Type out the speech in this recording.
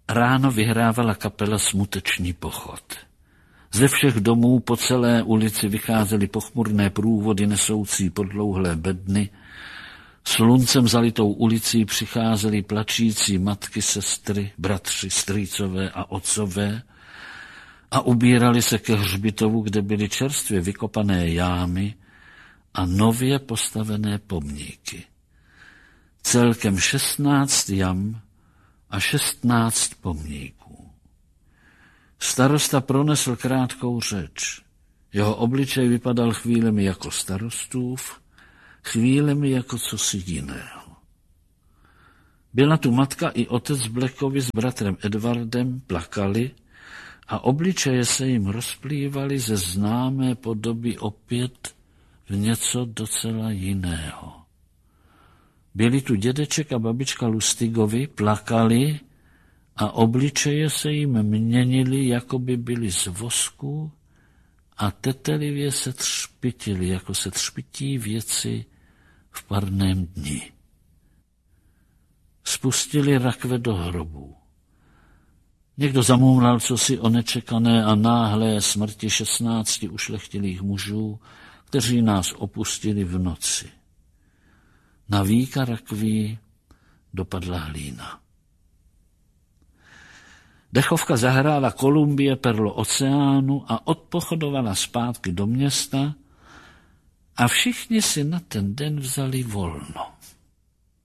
Ráno vyhrávala kapela Smuteční pochod. Ze všech domů po celé ulici vycházely pochmurné průvody nesoucí podlouhlé bedny. Sluncem zalitou ulicí přicházely plačící matky, sestry, bratři, strýcové a otcové a ubírali se ke hřbitovu, kde byly čerstvě vykopané jámy a nově postavené pomníky. Celkem 16 jam a 16 pomníků. Starosta pronesl krátkou řeč. Jeho obličej vypadal chvílemi jako starostův, chvílemi jako cosi jiného. Byla tu matka i otec Blackovi s bratrem Edwardem, plakali a obličeje se jim rozplývaly ze známé podoby opět v něco docela jiného. Byli tu dědeček a babička Lustigovi, plakali a obličeje se jim měnily, jako by byly z vosku a tetelivě se třpitili, jako se třpití věci v parném dni. Spustili rakve do hrobů. Někdo zamumlal cosi o nečekané a náhlé smrti 16 ušlechtilých mužů, kteří nás opustili v noci. Na víka rakví dopadla hlína. Dechovka zahrála Kolumbie perlo oceánu a odpochodovala zpátky do města a všichni si na ten den vzali volno.